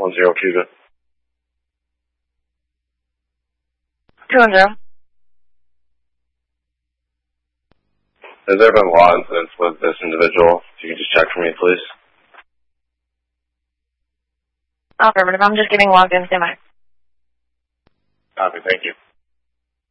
10 Cuba. 210. Has there been law incidents with this individual? If you could just check for me, please. Affirmative. I'm just getting logged in. Stand by. Copy. Thank you.